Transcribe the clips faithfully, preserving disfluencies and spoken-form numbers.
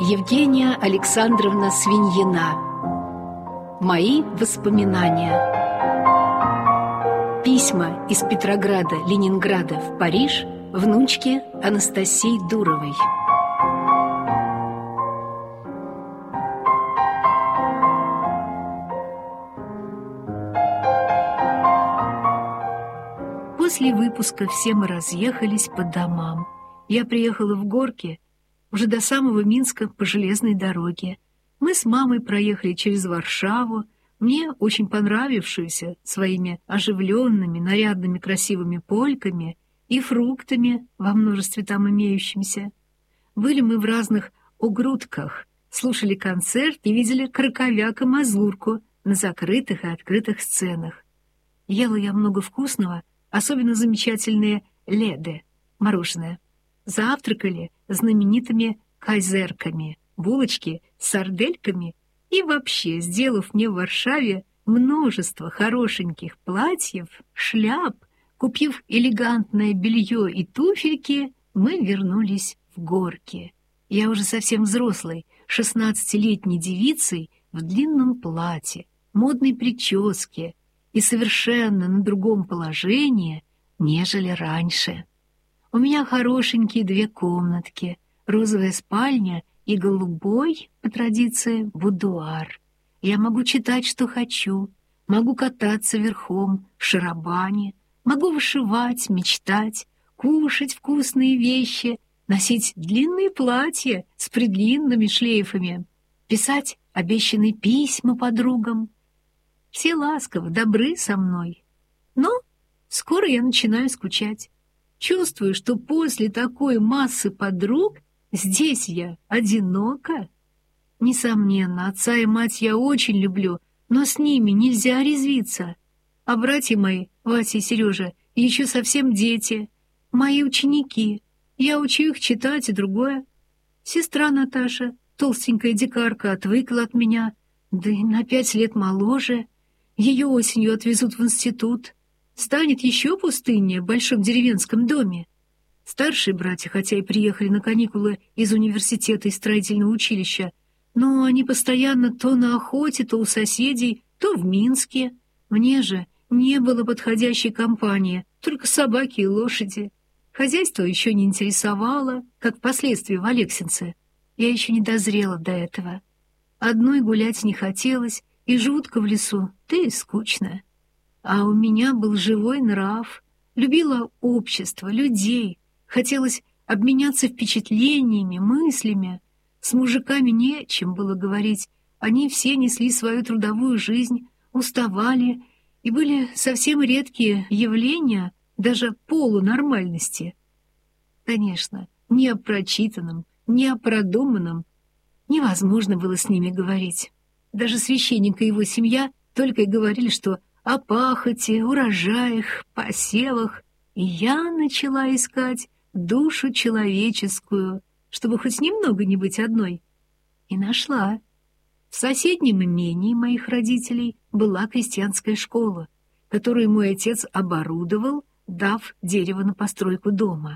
Евгения Александровна Свиньина. Мои воспоминания. Письма из Петрограда, Ленинграда в Париж внучке Анастасии Дуровой. После выпуска все мы разъехались по домам. Я приехала в Горки уже до самого Минска по железной дороге. Мы с мамой проехали через Варшаву, мне очень понравившуюся своими оживленными, нарядными, красивыми польками и фруктами во множестве там имеющимся. Были мы в разных угрудках, слушали концерт и видели краковяка-мазурку на закрытых и открытых сценах. Ела я много вкусного, особенно замечательные леды, мороженое. Завтракали знаменитыми кайзерками, булочки с сардельками и вообще, сделав мне в Варшаве множество хорошеньких платьев, шляп, купив элегантное белье и туфельки, мы вернулись в Горки. Я уже совсем взрослой, шестнадцатилетней девицей в длинном платье, модной прическе и совершенно на другом положении, нежели раньше. У меня хорошенькие две комнатки, розовая спальня и голубой, по традиции, будуар. Я могу читать, что хочу, могу кататься верхом в шарабане, могу вышивать, мечтать, кушать вкусные вещи, носить длинные платья с предлинными шлейфами, писать обещанные письма подругам. Все ласковы, добры со мной. Но скоро я начинаю скучать. Чувствую, что после такой массы подруг здесь я одинока. Несомненно, отца и мать я очень люблю, но с ними нельзя резвиться. А братья мои, Вася и Сережа, еще совсем дети, мои ученики. Я учу их читать и другое. Сестра Наташа, толстенькая дикарка, отвыкла от меня, да и на пять лет моложе. Ее осенью отвезут в институт. Станет еще пустыннее в большом деревенском доме. Старшие братья, хотя и приехали на каникулы из университета и строительного училища, но они постоянно то на охоте, то у соседей, то в Минске. Мне же не было подходящей компании, только собаки и лошади. Хозяйство еще не интересовало, как впоследствии в Алексинце. Я еще не дозрела до этого. Одной гулять не хотелось, и жутко в лесу, да и скучно. А у меня был живой нрав, любила общество, людей, хотелось обменяться впечатлениями, мыслями. С мужиками не о чем было говорить, они все несли свою трудовую жизнь, уставали, и были совсем редкие явления даже полунормальности. Конечно, ни о прочитанном, ни о продуманном невозможно было с ними говорить. Даже священник и его семья только и говорили, что о пахоте, урожаях, посевах, и я начала искать душу человеческую, чтобы хоть немного не быть одной. И нашла. В соседнем имении моих родителей была крестьянская школа, которую мой отец оборудовал, дав дерево на постройку дома,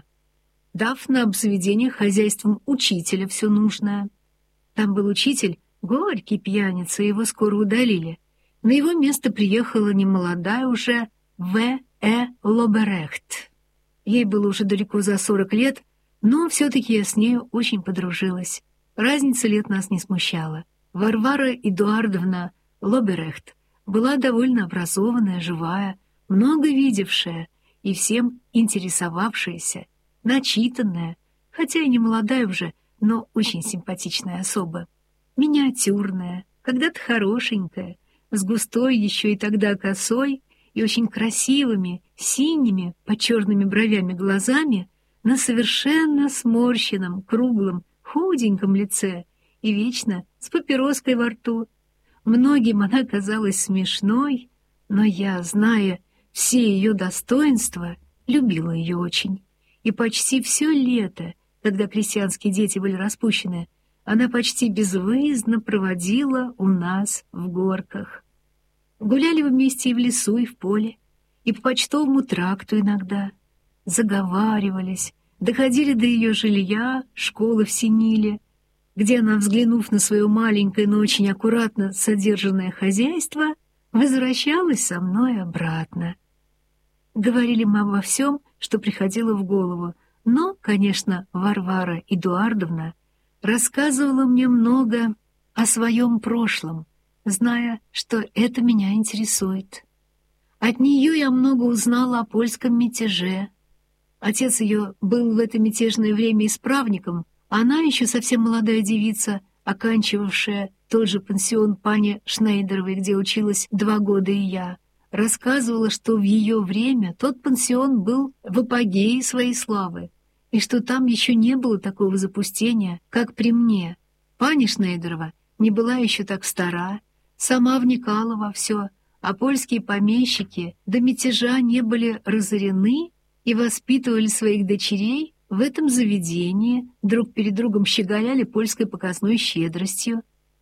дав на обзаведение хозяйством учителя все нужное. Там был учитель, горький пьяница, его скоро удалили. На его место приехала немолодая уже В. Э. Лоберехт. Ей было уже далеко за сорок лет, но все-таки я с нею очень подружилась. Разница лет нас не смущала. Варвара Эдуардовна Лоберехт была довольно образованная, живая, много видевшая и всем интересовавшаяся, начитанная, хотя и не молодая уже, но очень симпатичная особа. Миниатюрная, когда-то хорошенькая, с густой еще и тогда косой и очень красивыми, синими, под черными бровями глазами на совершенно сморщенном, круглом, худеньком лице и вечно с папироской во рту. Многим она казалась смешной, но я, зная все ее достоинства, любила ее очень. И почти все лето, когда крестьянские дети были распущены, она почти безвыездно проводила у нас в Горках. Гуляли вместе и в лесу, и в поле, и по почтовому тракту иногда. Заговаривались, доходили до ее жилья, школы в Синиле. где она, взглянув на свое маленькое, но очень аккуратно содержанное хозяйство, возвращалась со мной обратно. Говорили мы обо всем, что приходило в голову, но, конечно, Варвара Эдуардовна рассказывала мне много о своем прошлом, зная, что это меня интересует. От нее я много узнала о польском мятеже. Отец ее был в это мятежное время исправником, а она еще совсем молодая девица, оканчивавшая тот же пансион пани Шнейдеровой, где училась два года и я, рассказывала, что в ее время тот пансион был в апогее своей славы, и что там еще не было такого запустения, как при мне. Пани Шнейдерова не была еще так стара, сама вникала во все, а польские помещики до мятежа не были разорены и воспитывали своих дочерей в этом заведении, друг перед другом щеголяли польской показной щедростью.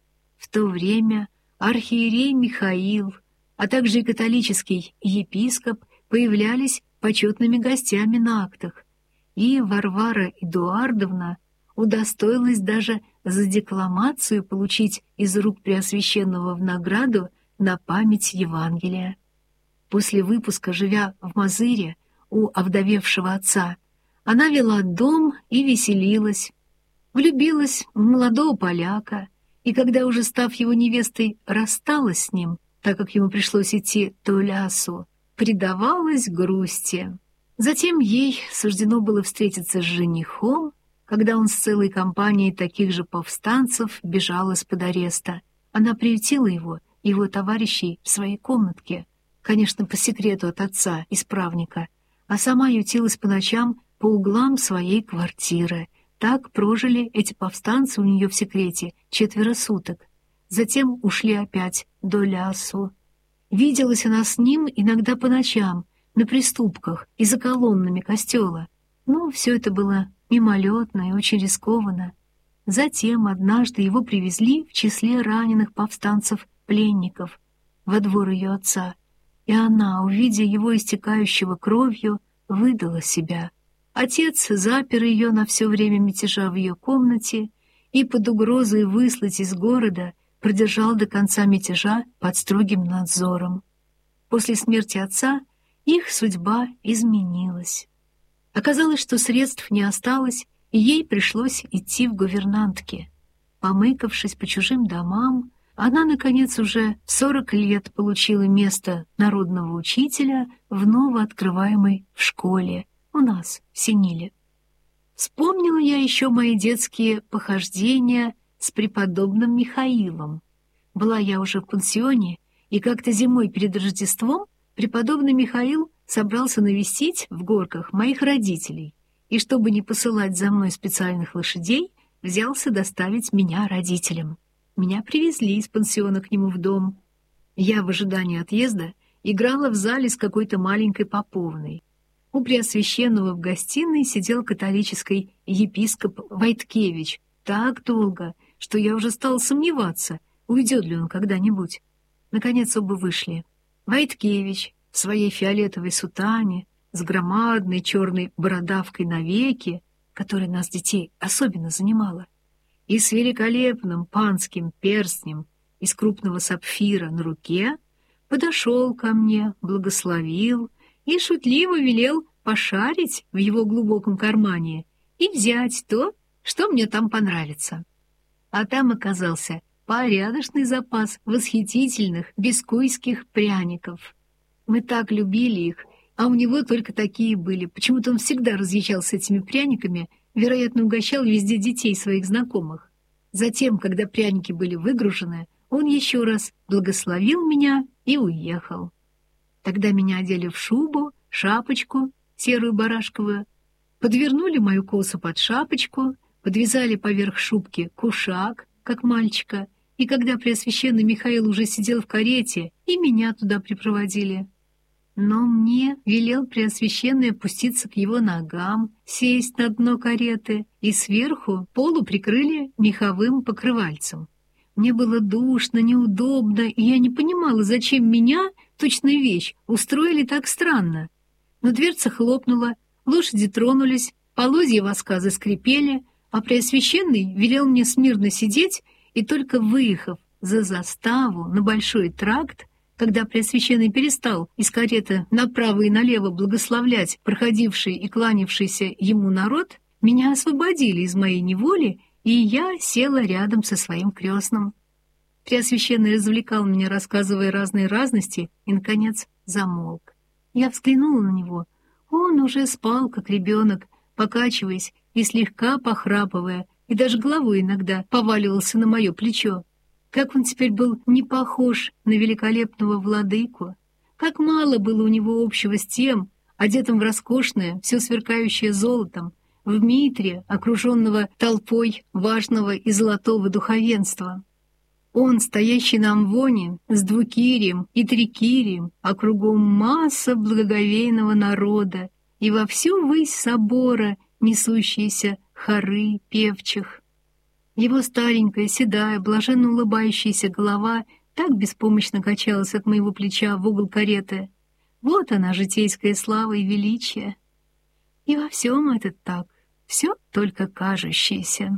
В то время архиерей Михаил, а также и католический епископ появлялись почетными гостями на актах, и Варвара Эдуардовна удостоилась даже за декламацию получить из рук Преосвященного в награду на память Евангелия. После выпуска, живя в Мазыре у овдовевшего отца, она вела дом и веселилась, влюбилась в молодого поляка, и когда, уже став его невестой, рассталась с ним, так как ему пришлось идти то лясу, предавалась грусти. Затем ей суждено было встретиться с женихом, когда он с целой компанией таких же повстанцев бежал из-под ареста. Она приютила его и его товарищей в своей комнатке, конечно, по секрету от отца, исправника, а сама ютилась по ночам по углам своей квартиры. Так прожили эти повстанцы у нее в секрете четверо суток. Затем ушли опять до лясу. Виделась она с ним иногда по ночам, на приступках и за колоннами костела. Но все это было мимолетно и очень рискованно. Затем однажды его привезли в числе раненых повстанцев-пленников во двор ее отца, и она, увидя его истекающего кровью, выдала себя. Отец запер ее на все время мятежа в ее комнате и под угрозой выслать из города продержал до конца мятежа под строгим надзором. После смерти отца их судьба изменилась. Оказалось, что средств не осталось, и ей пришлось идти в гувернантки. Помыкавшись по чужим домам, она, наконец, уже в сорок лет получила место народного учителя в новооткрываемой в школе у нас, в Синиле. Вспомнила я еще мои детские похождения с преподобным Михаилом. Была я уже в пансионе, и как-то зимой перед Рождеством преподобный Михаил собрался навестить в Горках моих родителей, и, чтобы не посылать за мной специальных лошадей, взялся доставить меня родителям. Меня привезли из пансиона к нему в дом. Я в ожидании отъезда играла в зале с какой-то маленькой поповной. У Преосвященного в гостиной сидел католический епископ Войткевич так долго, что я уже стала сомневаться, уйдет ли он когда-нибудь. Наконец оба вышли. Войткевич в своей фиолетовой сутане с громадной черной бородавкой на веке, которая нас, детей, особенно занимала, и с великолепным панским перстнем из крупного сапфира на руке, подошел ко мне, благословил и шутливо велел пошарить в его глубоком кармане и взять то, что мне там понравится. А там оказался порядочный запас восхитительных бискуйских пряников. Мы так любили их, а у него только такие были. Почему-то он всегда разъезжал с этими пряниками, вероятно, угощал везде детей своих знакомых. Затем, когда пряники были выгружены, он еще раз благословил меня и уехал. Тогда меня одели в шубу, шапочку, серую барашковую, подвернули мою косу под шапочку, подвязали поверх шубки кушак, как мальчика, и когда Преосвященный Михаил уже сидел в карете, и меня туда припроводили. Но мне велел Преосвященный опуститься к его ногам, сесть на дно кареты, и сверху полу прикрыли меховым покрывальцем. Мне было душно, неудобно, и я не понимала, зачем меня, точная вещь, устроили так странно. Но дверца хлопнула, лошади тронулись, полозья воска заскрипели, а Преосвященный велел мне смирно сидеть, и только выехав за заставу на Большой тракт, когда Преосвященный перестал из кареты направо и налево благословлять проходивший и кланявшийся ему народ, меня освободили из моей неволи, и я села рядом со своим крестным. Преосвященный развлекал меня, рассказывая разные разности, и, наконец, замолк. Я взглянула на него. Он уже спал, как ребенок, покачиваясь и слегка похрапывая, и даже головой иногда поваливался на мое плечо. Как он теперь был не похож на великолепного владыку, как мало было у него общего с тем, одетым в роскошное, все сверкающее золотом, в митре, окруженного толпой важного и золотого духовенства. Он, стоящий на амвоне, с двукирием и трикирием, а кругом масса благоговейного народа, и во всю высь собора несущиеся хоры певчих. Его старенькая, седая, блаженно улыбающаяся голова так беспомощно качалась от моего плеча в угол кареты. Вот она, житейская слава и величие. И во всем это так, все только кажущееся.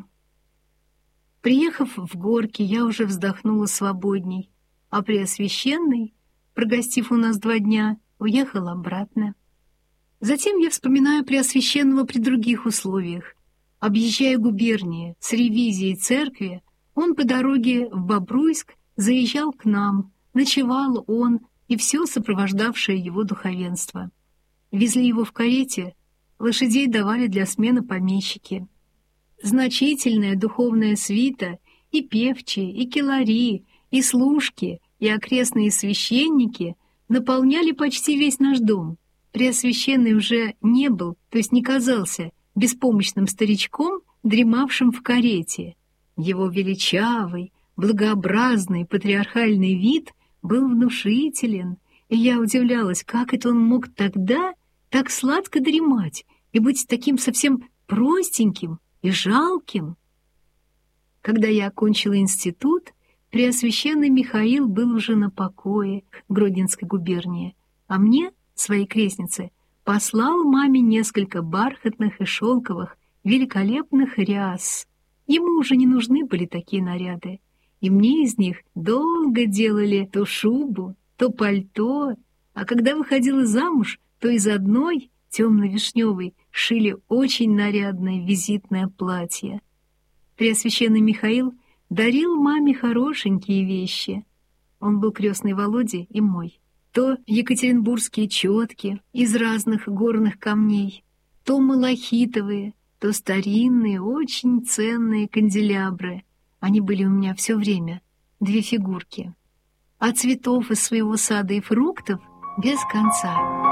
Приехав в Горки, я уже вздохнула свободней, а Преосвященный, прогостив у нас два дня, уехал обратно. Затем я вспоминаю Преосвященного при других условиях. Объезжая губернии с ревизией церкви, он по дороге в Бобруйск заезжал к нам, ночевал он и все сопровождавшее его духовенство. Везли его в карете, лошадей давали для смены помещики. Значительная духовная свита, и певчие, и келари, и служки, и окрестные священники наполняли почти весь наш дом. Преосвященный уже не был, то есть не казался, беспомощным старичком, дремавшим в карете. Его величавый, благообразный, патриархальный вид был внушителен, и я удивлялась, как это он мог тогда так сладко дремать и быть таким совсем простеньким и жалким. Когда я окончила институт, Преосвященный Михаил был уже на покое в Гродненской губернии, а мне, своей крестнице, послал маме несколько бархатных и шелковых великолепных ряс. Ему уже не нужны были такие наряды, и мне из них долго делали то шубу, то пальто, а когда выходила замуж, то из одной, темно-вишневой, шили очень нарядное визитное платье. Преосвященный Михаил дарил маме хорошенькие вещи. Он был крестный Володи и мой. То екатеринбургские четки из разных горных камней, то малахитовые, то старинные, очень ценные канделябры. Они были у меня все время, две фигурки. А цветов из своего сада и фруктов без конца.